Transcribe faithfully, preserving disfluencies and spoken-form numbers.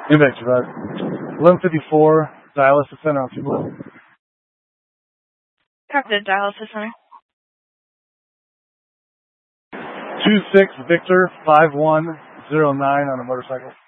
Impact survived. eleven fifty-four, dialysis center on two. Copy the dialysis center. two six Victor five one zero nine on a motorcycle.